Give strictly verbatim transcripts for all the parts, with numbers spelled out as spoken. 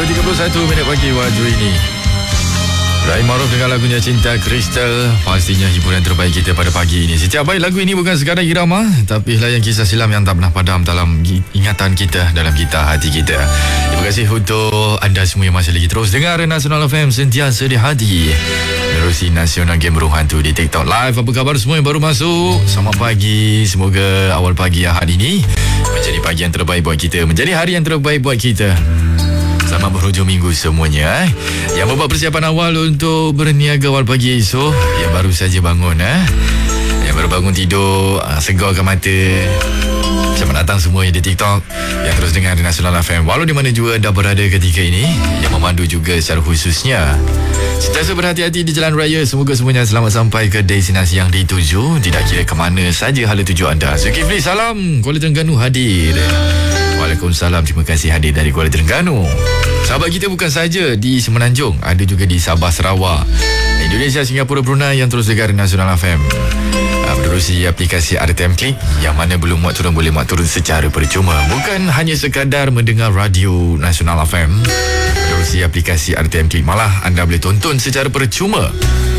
tiga puluh satu minit pagi waktu ini. Rahim Maruf dengan lagunya Cinta Kristal. Pastinya hiburan terbaik kita pada pagi ini. Setiap baik lagu ini bukan sekadar irama, tapi layan kisah silam yang tak pernah padam dalam ingatan kita, dalam gitar hati kita. Terima kasih untuk anda semua yang masih lagi terus dengar Nasional F M sentiasa di hati. Menerusi Nasional Game Burung Hantu di TikTok Live. Apa khabar semua yang baru masuk? Selamat pagi. Semoga awal pagi Ahad ini menjadi pagi yang terbaik buat kita, menjadi hari yang terbaik buat kita. Selamat berhujung minggu semuanya eh. Yang membuat persiapan awal untuk berniaga awal pagi esok, yang baru saja bangun eh. Yang baru bangun tidur, segarkan mata. Selamat datang semuanya di TikTok yang terus dengar di Nasional F M, walau di mana juga anda berada ketika ini, yang memandu juga secara khususnya. Sentiasa berhati-hati di jalan raya. Semoga semuanya selamat sampai ke destinasi yang dituju, tidak kira ke mana saja hala tuju anda. Zulkifli, salam Kuala Terengganu hadir. Waalaikumsalam, terima kasih hadir dari Kuala Terengganu. Sahabat kita bukan saja di Semenanjung, ada juga di Sabah, Sarawak, Indonesia, Singapura, Brunei yang terus dengar Nasional F M. Menerusi aplikasi R T M Klik, yang mana belum muat turun boleh muat turun secara percuma. Bukan hanya sekadar mendengar radio Nasional F M. Menerusi aplikasi R T M Klik, malah anda boleh tonton secara percuma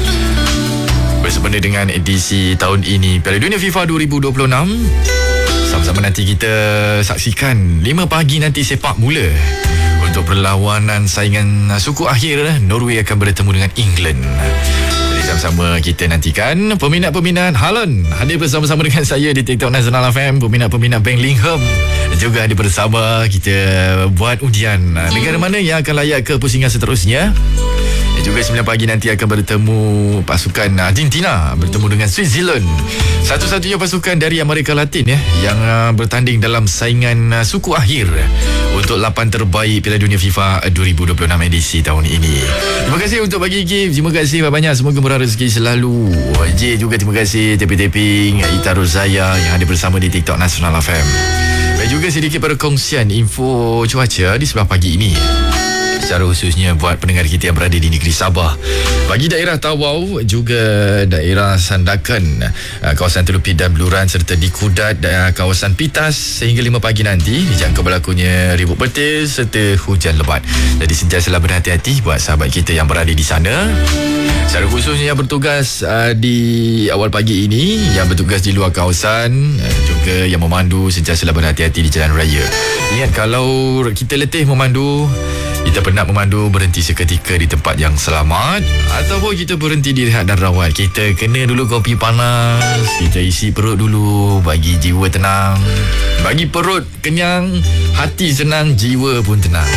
bersempena dengan edisi tahun ini Piala Dunia FIFA dua ribu dua puluh enam. Sama-sama nanti kita saksikan lima pagi nanti sepak mula untuk perlawanan saingan suku akhir. Norway akan bertemu dengan England. Jadi sama-sama kita nantikan. Peminat-peminat Haaland hadir bersama-sama dengan saya di TikTok Nasional F M. Peminat-peminat Bellingham juga hadir bersama kita buat undian negara mana yang akan layak ke pusingan seterusnya. Dan juga sembilan pagi nanti akan bertemu pasukan Argentina bertemu dengan Switzerland. Satu-satunya pasukan dari Amerika Latin ya, yang uh, bertanding dalam saingan uh, suku akhir untuk lapan terbaik Piala Dunia FIFA dua ribu dua puluh enam edisi tahun ini. Terima kasih untuk bagi gift. Terima kasih banyak. Semoga murah rezeki selalu. J juga terima kasih. Taping-taping Ita Rozaya yang ada bersama di TikTok Nasional F M. Dan juga sedikit perkongsian info cuaca di sebelah pagi ini, secara khususnya buat pendengar kita yang berada di negeri Sabah. Bagi daerah Tawau, juga daerah Sandakan, kawasan Teluk dan Beluran serta di Kudat, kawasan Pitas, sehingga lima pagi nanti dijangka berlakunya ribut petir serta hujan lebat. Jadi sentiasalah berhati-hati buat sahabat kita yang berada di sana. Secara khususnya yang bertugas uh, di awal pagi ini, yang bertugas di luar kawasan, uh, juga yang memandu, sentiasalah berhati-hati di jalan raya. Ingat, kalau kita letih memandu, kita penat memandu, berhenti seketika di tempat yang selamat, ataupun kita berhenti direhat dan rawat. Kita kena dulu kopi panas, kita isi perut dulu, bagi jiwa tenang. Bagi perut kenyang, hati senang, jiwa pun tenang.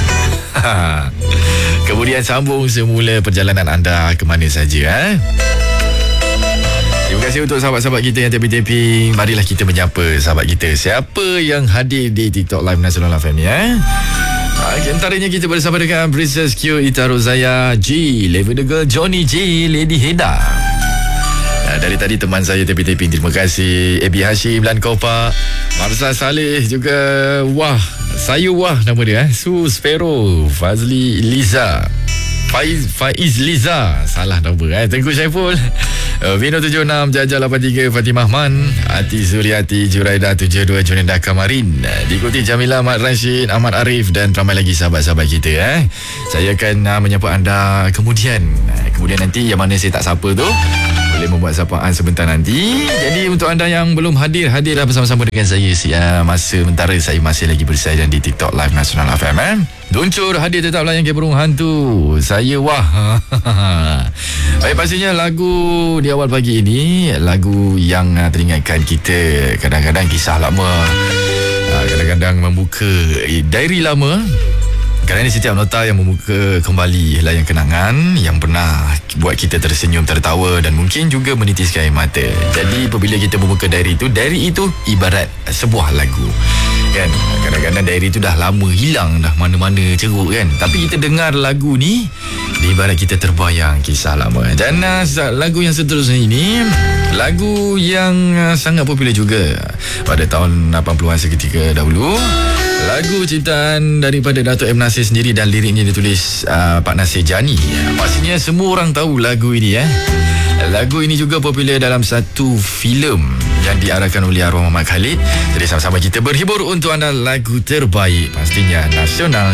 Kemudian sambung semula perjalanan anda ke mana saja eh? Terima kasih untuk sahabat-sahabat kita yang taping-taping. Marilah kita menyapa sahabat kita, siapa yang hadir di TikTok Live Nasional F M ni eh? Antaranya kita bersama dengan Princess Q, Ita Rozaya, G, Lavender Girl, Johnny J, Lady Heda. Nah, dari tadi teman saya taping-taping, terima kasih. Abi Hashim, Lan Kopa, Marza Saleh juga. Wah, saya wah nama dia eh. Su Sparrow, Fazli Liza, Faiz, Faiz Liza, salah nama eh. Tengku Syaiful, uh, Vino tujuh enam, Jajah lapan tiga, Fatimah Man, Ati Suryati, Juraida tujuh dua, Junenda Kamarin, uh, diikuti Jamila, Ahmad Rashid, Ahmad Arif dan ramai lagi sahabat-sahabat kita eh. Saya akan uh, menyapa anda kemudian. Uh, kemudian nanti yang mana saya tak sapa tu, boleh membuat sapaan sebentar nanti. Jadi untuk anda yang belum hadir, hadirlah bersama-sama dengan saya. Uh, masa sementara saya masih lagi bersaya di TikTok Live Nasional F M eh. Duncur hadir tetap layan ke burung hantu. Saya wah. Baik, pastinya lagu di awal pagi ini, lagu yang uh, teringatkan kita kadang-kadang kisah lama, uh, kadang-kadang membuka eh, diary lama. Kerana setiap nota yang membuka kembali layan kenangan yang pernah buat kita tersenyum, tertawa dan mungkin juga menitiskan air mata. Jadi apabila kita membuka diary itu, diary itu ibarat sebuah lagu kan. Kadang-kadang diary itu dah lama hilang, dah mana-mana ceruk kan, tapi kita dengar lagu ni, ibarat kita terbayang kisah lama. Dan uh, lagu yang seterusnya ini, lagu yang uh, sangat popular juga pada tahun lapan puluhan seketika dahulu. Lagu ciptaan daripada Dato' M. Nasir sendiri dan liriknya ditulis uh, Pak Nasir Jani. Pastinya semua orang tahu lagu ini eh. Lagu ini juga popular dalam satu filem yang diarahkan oleh arwah Muhammad Khalid. Jadi sama-sama kita berhibur untuk anda lagu terbaik, pastinya nasional